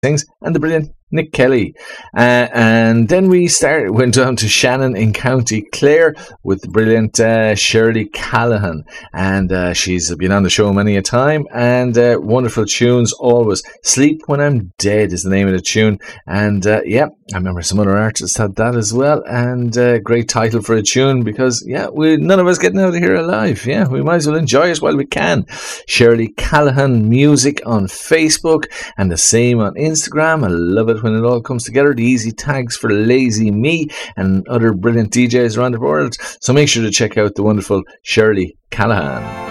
Sings, and the brilliant Nick Kelly. And then we went down to Shannon in County Clare with the brilliant Shirley Callahan. And she's been on the show many a time, and wonderful tunes always. Sleep When I'm Dead is the name of the tune. And I remember some other artists had that as well. And great title for a tune because, none of us getting out of here alive. Yeah, we might as well enjoy it while we can. Shirley Callahan Music on Facebook and the same on Instagram. I love it when it all comes together. The easy tags for Lazy Me and other brilliant DJs around the world. So make sure to check out the wonderful Shirley Callahan.